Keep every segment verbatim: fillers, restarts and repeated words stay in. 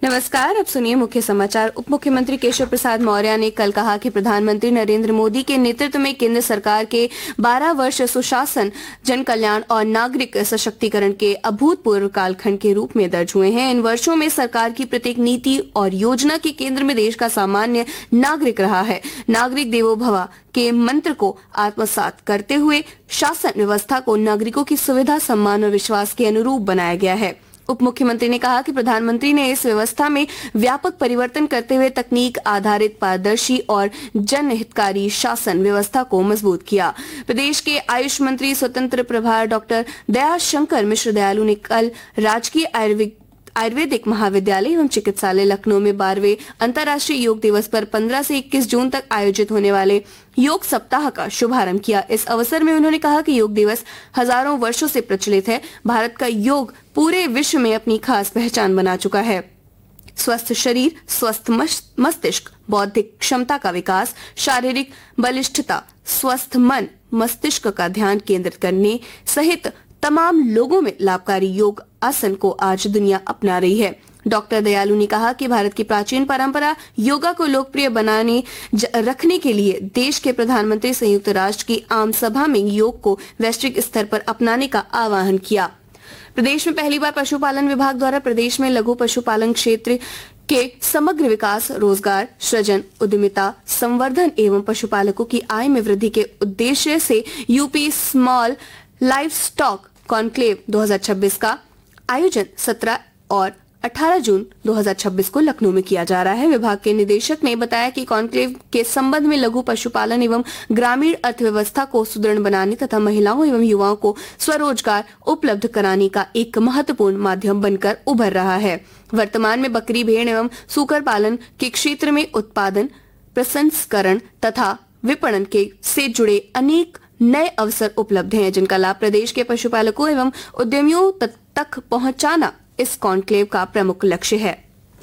नमस्कार, अब सुनिए मुख्य समाचार। उप मुख्यमंत्री केशव प्रसाद मौर्य ने कल कहा कि प्रधानमंत्री नरेंद्र मोदी के नेतृत्व में केंद्र सरकार के बारह वर्ष सुशासन, जन कल्याण और नागरिक सशक्तिकरण के अभूतपूर्व कालखंड के रूप में दर्ज हुए हैं। इन वर्षों में सरकार की प्रत्येक नीति और योजना के केंद्र में देश का सामान्य नागरिक रहा है। नागरिक देवो भव के मंत्र को आत्मसात करते हुए शासन व्यवस्था को नागरिकों की सुविधा, सम्मान और विश्वास के अनुरूप बनाया गया है। उप मुख्यमंत्री ने कहा कि प्रधानमंत्री ने इस व्यवस्था में व्यापक परिवर्तन करते हुए तकनीक आधारित, पारदर्शी और जनहितकारी शासन व्यवस्था को मजबूत किया। प्रदेश के आयुष मंत्री स्वतंत्र प्रभार डॉक्टर दयाशंकर मिश्र दयालु ने कल राजकीय आयुर्वेद आयुर्वेदिक महाविद्यालय एवं चिकित्सालय लखनऊ में बारहवें अंतर्राष्ट्रीय योग दिवस पर पंद्रह से इक्कीस जून तक आयोजित होने वाले योग सप्ताह का शुभारंभ किया। इस अवसर में उन्होंने कहा कि योग दिवस हजारों वर्षों से प्रचलित है। भारत का योग पूरे विश्व में अपनी खास पहचान बना चुका है। स्वस्थ शरीर, स्वस्थ मस्तिष्क, बौद्धिक क्षमता का विकास, शारीरिक बलिष्ठता, स्वस्थ मन, मस्तिष्क का ध्यान केंद्रित करने सहित तमाम लोगों में लाभकारी योग आसन को आज दुनिया अपना रही है। डॉक्टर दयालु ने कहा कि भारत की प्राचीन परंपरा योगा को लोकप्रिय बनाने रखने के लिए देश के प्रधानमंत्री संयुक्त राष्ट्र की आम सभा में योग को वैश्विक स्तर पर अपनाने का आह्वान किया। प्रदेश में पहली बार पशुपालन विभाग द्वारा प्रदेश में लघु पशुपालन क्षेत्र के समग्र विकास, रोजगार सृजन, उद्यमिता, संवर्धन एवं पशुपालकों की आय में वृद्धि के उद्देश्य से UP small life stock conclave दो हज़ार छब्बीस का आयोजन सत्रह और अठारह जून दो हज़ार छब्बीस को लखनऊ में किया जा रहा है। विभाग के निदेशक ने बताया कि कॉन्क्लेव के संबंध में लघु पशुपालन एवं ग्रामीण अर्थव्यवस्था को सुदृढ़ बनाने तथा महिलाओं एवं युवाओं को स्वरोजगार उपलब्ध कराने का एक महत्वपूर्ण माध्यम बनकर उभर रहा है। वर्तमान में बकरी, भेड़ एवं सूकर पालन के क्षेत्र में उत्पादन, प्रसंस्करण तथा विपणन के से जुड़े अनेक नए अवसर उपलब्ध हैं, जिनका लाभ प्रदेश के पशुपालकों एवं उद्यमियों तक पहुंचाना इस कॉन्क्लेव का प्रमुख लक्ष्य है।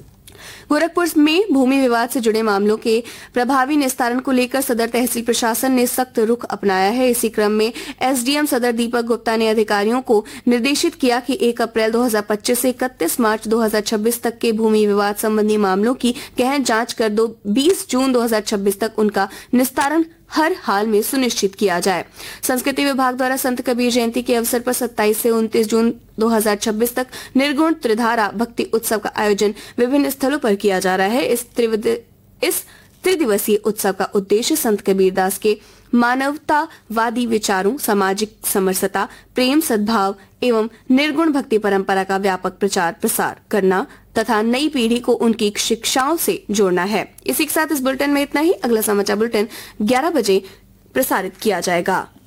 गोरखपुर में भूमि विवाद से जुड़े मामलों के प्रभावी निस्तारण को लेकर सदर तहसील प्रशासन ने सख्त रुख अपनाया है। इसी क्रम में एसडीएम सदर दीपक गुप्ता ने अधिकारियों को निर्देशित किया कि एक अप्रैल दो हज़ार पच्चीस से इकतीस मार्च दो हज़ार छब्बीस तक के भूमि विवाद संबंधी मामलों की गहन जांच कर दो बीस जून दो हज़ार छब्बीस तक उनका निस्तारण हर हाल में सुनिश्चित किया जाए। संस्कृति विभाग द्वारा संत कबीर जयंती के अवसर पर सत्ताईस से उनतीस जून दो हज़ार छब्बीस तक निर्गुण त्रिधारा भक्ति उत्सव का आयोजन विभिन्न स्थलों पर किया जा रहा है। इस इस त्रिदिवसीय उत्सव का उद्देश्य संत कबीरदास के मानवतावादी विचारों, सामाजिक समरसता, प्रेम, सद्भाव एवं निर्गुण भक्ति परंपरा का व्यापक प्रचार प्रसार करना तथा नई पीढ़ी को उनकी शिक्षाओं से जोड़ना है। इसी के साथ इस बुलेटिन में इतना ही। अगला समाचार बुलेटिन ग्यारह बजे प्रसारित किया जाएगा।